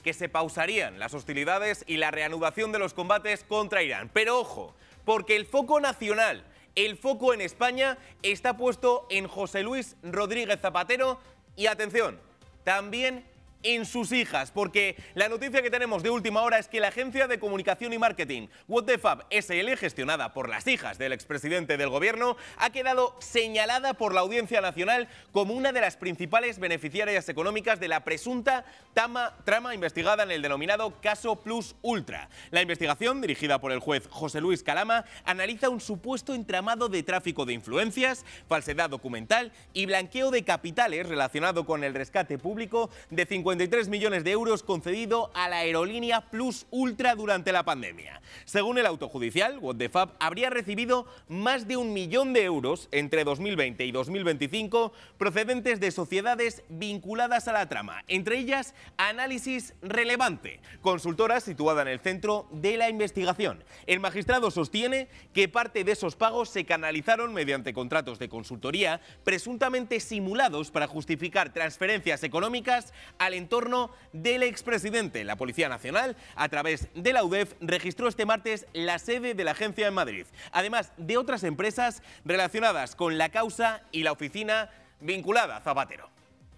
que se pausarían las hostilidades y la reanudación de los combates contra Irán. Pero ojo, porque el foco nacional, el foco en España, está puesto en José Luis Rodríguez Zapatero y, atención, también en sus hijas, porque la noticia que tenemos de última hora es que la agencia de comunicación y marketing What the Fab SL, gestionada por las hijas del expresidente del gobierno, ha quedado señalada por la Audiencia Nacional como una de las principales beneficiarias económicas de la presunta trama investigada en el denominado caso Plus Ultra. La investigación, dirigida por el juez José Luis Calama, analiza un supuesto entramado de tráfico de influencias, falsedad documental y blanqueo de capitales relacionado con el rescate público de 53 millones de euros concedido a la aerolínea Plus Ultra durante la pandemia. Según el auto judicial, What the Fab habría recibido más de 1 millón de euros entre 2020 y 2025 procedentes de sociedades vinculadas a la trama, entre ellas Análisis Relevante, consultora situada en el centro de la investigación. El magistrado sostiene que parte de esos pagos se canalizaron mediante contratos de consultoría presuntamente simulados para justificar transferencias económicas al entorno del expresidente. La Policía Nacional, a través de la UDEF, registró este martes la sede de la agencia en Madrid, además de otras empresas relacionadas con la causa y la oficina vinculada a Zapatero.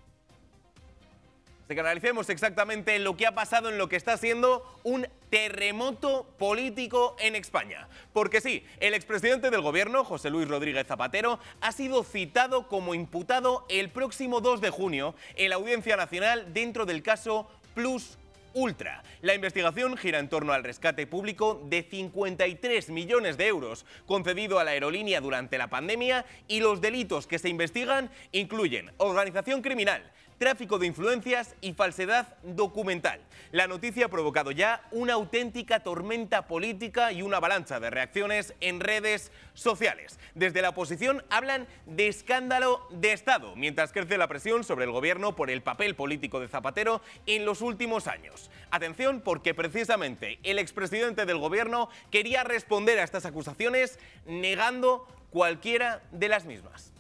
Así que analicemos exactamente lo que ha pasado en lo que está siendo un terremoto político en España. Porque sí, el expresidente del gobierno, José Luis Rodríguez Zapatero, ha sido citado como imputado el próximo 2 de junio en la Audiencia Nacional dentro del caso Plus Ultra. La investigación gira en torno al rescate público de 53 millones de euros concedido a la aerolínea durante la pandemia, y los delitos que se investigan incluyen organización criminal, tráfico de influencias y falsedad documental. La noticia ha provocado ya una auténtica tormenta política y una avalancha de reacciones en redes sociales. Desde la oposición hablan de escándalo de Estado, mientras crece la presión sobre el gobierno por el papel político de Zapatero en los últimos años. Atención, porque precisamente el expresidente del gobierno quería responder a estas acusaciones negando cualquiera de las mismas.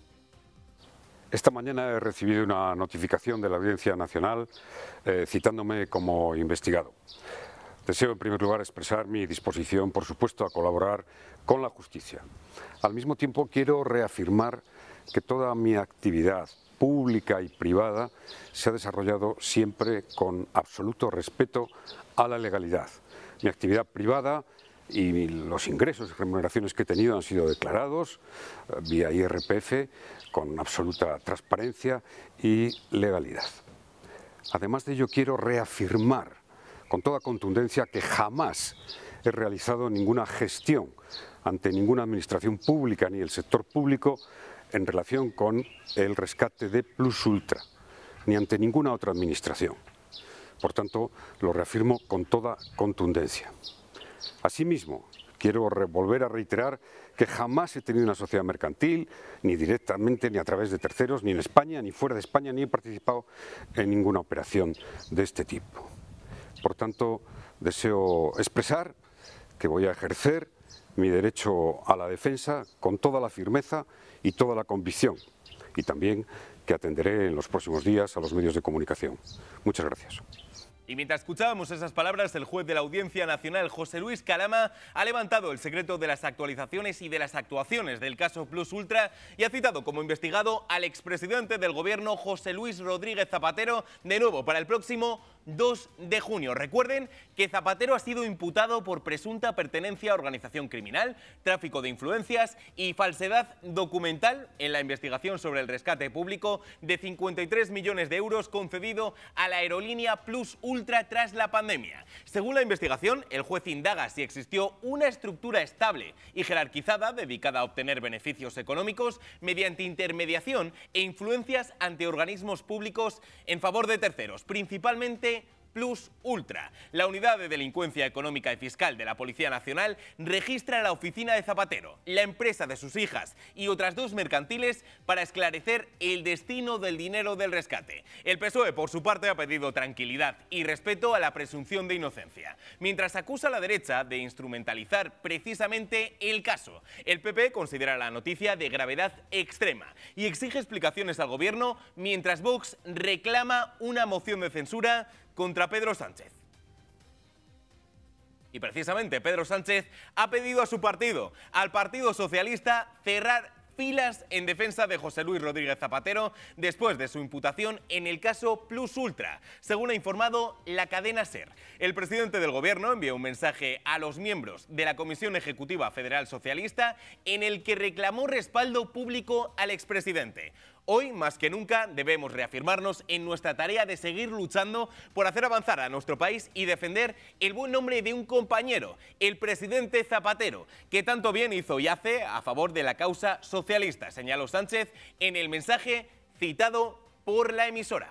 Esta mañana he recibido una notificación de la Audiencia Nacional citándome como investigado. Deseo en primer lugar expresar mi disposición, por supuesto, a colaborar con la justicia. Al mismo tiempo quiero reafirmar que toda mi actividad pública y privada se ha desarrollado siempre con absoluto respeto a la legalidad. Mi actividad privada y los ingresos y remuneraciones que he tenido han sido declarados vía IRPF con absoluta transparencia y legalidad. Además de ello, quiero reafirmar con toda contundencia que jamás he realizado ninguna gestión ante ninguna administración pública ni el sector público en relación con el rescate de Plus Ultra, ni ante ninguna otra administración. Por tanto, lo reafirmo con toda contundencia. Asimismo, quiero volver a reiterar que jamás he tenido una sociedad mercantil, ni directamente ni a través de terceros, ni en España, ni fuera de España, ni he participado en ninguna operación de este tipo. Por tanto, deseo expresar que voy a ejercer mi derecho a la defensa con toda la firmeza y toda la convicción, y también que atenderé en los próximos días a los medios de comunicación. Muchas gracias. Y mientras escuchábamos esas palabras, el juez de la Audiencia Nacional, José Luis Calama, ha levantado el secreto de las actualizaciones y de las actuaciones del caso Plus Ultra y ha citado como investigado al expresidente del gobierno, José Luis Rodríguez Zapatero, de nuevo para el próximo 2 de junio. Recuerden que Zapatero ha sido imputado por presunta pertenencia a organización criminal, tráfico de influencias y falsedad documental en la investigación sobre el rescate público de 53 millones de euros concedido a la aerolínea Plus Ultra tras la pandemia. Según la investigación, el juez indaga si existió una estructura estable y jerarquizada dedicada a obtener beneficios económicos mediante intermediación e influencias ante organismos públicos en favor de terceros, principalmente Plus Ultra. La Unidad de Delincuencia Económica y Fiscal de la Policía Nacional registra la oficina de Zapatero, la empresa de sus hijas y otras 2 mercantiles para esclarecer el destino del dinero del rescate. El PSOE, por su parte, ha pedido tranquilidad y respeto a la presunción de inocencia, mientras acusa a la derecha de instrumentalizar precisamente el caso. El PP considera la noticia de gravedad extrema y exige explicaciones al gobierno, mientras Vox reclama una moción de censura contra Pedro Sánchez. Y precisamente Pedro Sánchez ha pedido a su partido, al Partido Socialista, cerrar filas en defensa de José Luis Rodríguez Zapatero después de su imputación en el caso Plus Ultra, según ha informado la cadena SER. El presidente del Gobierno envió un mensaje a los miembros de la Comisión Ejecutiva Federal Socialista en el que reclamó respaldo público al expresidente. Hoy, más que nunca, debemos reafirmarnos en nuestra tarea de seguir luchando por hacer avanzar a nuestro país y defender el buen nombre de un compañero, el presidente Zapatero, que tanto bien hizo y hace a favor de la causa socialista, señaló Sánchez en el mensaje citado por la emisora.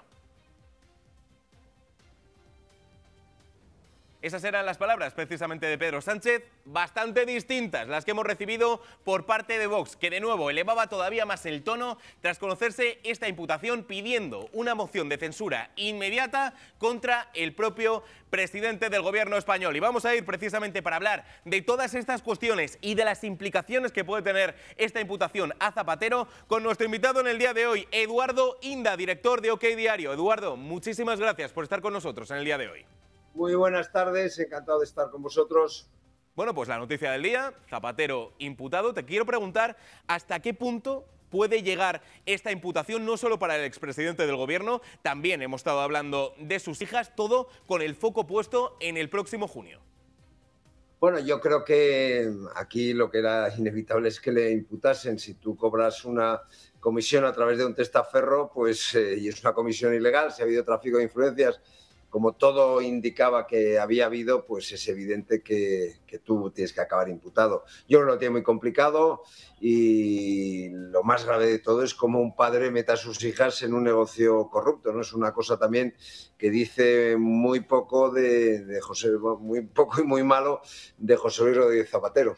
Esas eran las palabras precisamente de Pedro Sánchez, bastante distintas las que hemos recibido por parte de Vox, que de nuevo elevaba todavía más el tono tras conocerse esta imputación, pidiendo una moción de censura inmediata contra el propio presidente del Gobierno español. Y vamos a ir precisamente para hablar de todas estas cuestiones y de las implicaciones que puede tener esta imputación a Zapatero con nuestro invitado en el día de hoy, Eduardo Inda, director de OK Diario. Eduardo, muchísimas gracias por estar con nosotros en el día de hoy. Muy buenas tardes, encantado de estar con vosotros. Bueno, pues la noticia del día, Zapatero imputado. Te quiero preguntar hasta qué punto puede llegar esta imputación, no solo para el expresidente del Gobierno, también hemos estado hablando de sus hijas, todo con el foco puesto en el próximo junio. Bueno, yo creo que aquí lo que era inevitable es que le imputasen. Si tú cobras una comisión a través de un testaferro, pues y es una comisión ilegal, si ha habido tráfico de influencias, como todo indicaba que había habido, pues es evidente que tú tienes que acabar imputado. Yo creo que lo tiene muy complicado y lo más grave de todo es cómo un padre mete a sus hijas en un negocio corrupto, ¿no? Es una cosa también que dice muy poco de José, muy poco y muy malo de José Luis Rodríguez Zapatero.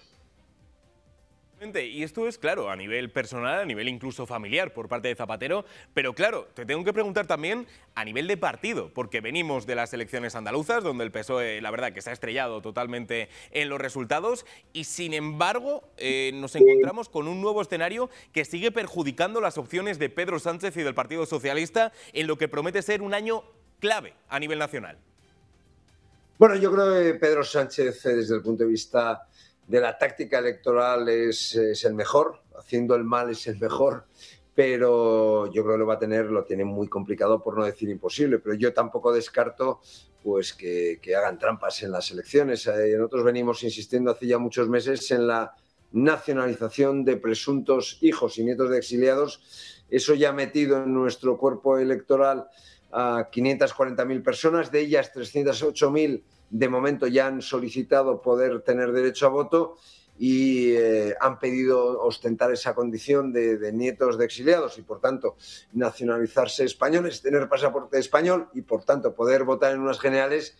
Y esto es, claro, a nivel personal, a nivel incluso familiar por parte de Zapatero, pero claro, te tengo que preguntar también a nivel de partido, porque venimos de las elecciones andaluzas, donde el PSOE, la verdad, que se ha estrellado totalmente en los resultados, y sin embargo nos encontramos con un nuevo escenario que sigue perjudicando las opciones de Pedro Sánchez y del Partido Socialista en lo que promete ser un año clave a nivel nacional. Bueno, yo creo que Pedro Sánchez, desde el punto de vista de la táctica electoral, es el mejor, haciendo el mal es el mejor, pero yo creo que lo tiene muy complicado, por no decir imposible, pero yo tampoco descarto pues que hagan trampas en las elecciones. Nosotros venimos insistiendo hace ya muchos meses en la nacionalización de presuntos hijos y nietos de exiliados. Eso ya ha metido en nuestro cuerpo electoral a 540.000 personas, de ellas 308.000 de momento ya han solicitado poder tener derecho a voto y han pedido ostentar esa condición de nietos de exiliados y, por tanto, nacionalizarse españoles, tener pasaporte español y, por tanto, poder votar en unas generales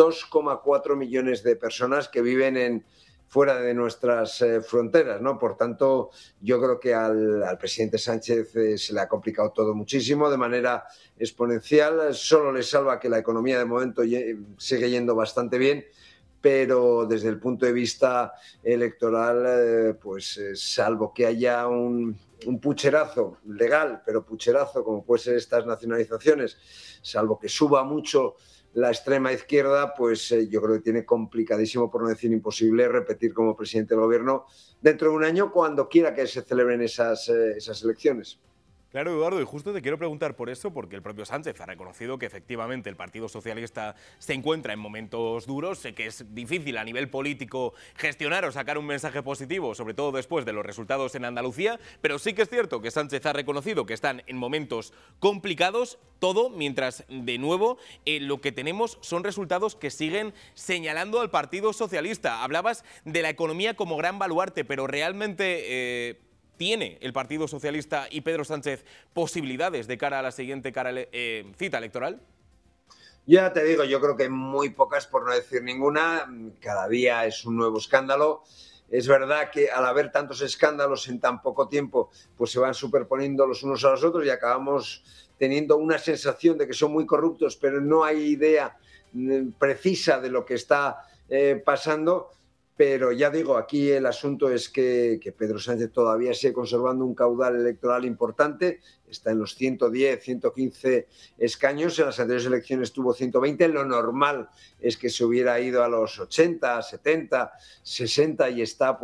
2,4 millones de personas que viven fuera de nuestras fronteras, ¿no? Por tanto, yo creo que al presidente Sánchez se le ha complicado todo muchísimo, de manera exponencial. Solo le salva que la economía de momento sigue yendo bastante bien, pero desde el punto de vista electoral, pues salvo que haya un pucherazo legal, pero pucherazo como puede ser estas nacionalizaciones, salvo que suba mucho la extrema izquierda, pues yo creo que tiene complicadísimo, por no decir imposible, repetir como presidente del Gobierno dentro de un año, cuando quiera que se celebren esas elecciones. Claro, Eduardo, y justo te quiero preguntar por eso, porque el propio Sánchez ha reconocido que efectivamente el Partido Socialista se encuentra en momentos duros. Sé que es difícil a nivel político gestionar o sacar un mensaje positivo, sobre todo después de los resultados en Andalucía, pero sí que es cierto que Sánchez ha reconocido que están en momentos complicados, todo mientras, de nuevo, lo que tenemos son resultados que siguen señalando al Partido Socialista. Hablabas de la economía como gran baluarte, pero realmente ¿tiene el Partido Socialista y Pedro Sánchez posibilidades de cara a la siguiente cita electoral? Ya te digo, yo creo que muy pocas, por no decir ninguna. Cada día es un nuevo escándalo. Es verdad que al haber tantos escándalos en tan poco tiempo, pues se van superponiendo los unos a los otros y acabamos teniendo una sensación de que son muy corruptos, pero no hay idea precisa de lo que está pasando. Pero ya digo, aquí el asunto es que Pedro Sánchez todavía sigue conservando un caudal electoral importante, está en los 110, 115 escaños, en las anteriores elecciones tuvo 120, lo normal es que se hubiera ido a los 80, 70, 60 y está